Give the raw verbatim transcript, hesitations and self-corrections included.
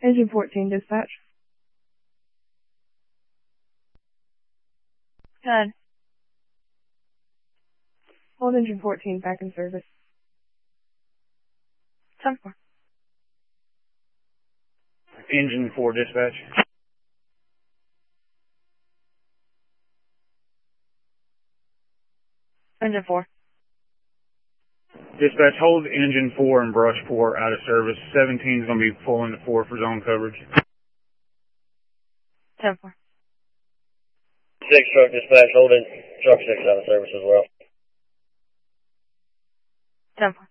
Engine fourteen, dispatch. Good. Hold engine fourteen back in service. ten four. Engine four, dispatch. Engine four. Dispatch, hold engine four and brush four out of service. seventeen is going to be pulling to four for zone coverage. ten four. Six truck dispatch, holding truck six out of service as well. ten four.